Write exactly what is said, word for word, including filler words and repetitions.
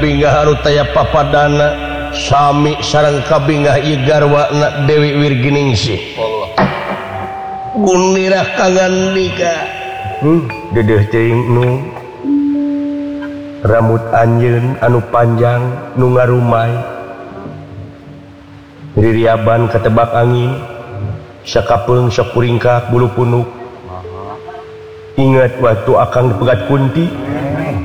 kabingah anu taya papadana sami sareng kabingah ieu garwana Dewi Wirginingsih. Allah. Gunirah kangandika. Hmm, dedeh teuing nu rambut anjeun anu panjang nu ngarumay. Ririaban katebak angin. Sakapeung sok kuringkak bulu punuk. Ingat waktu akang dipegat Kunti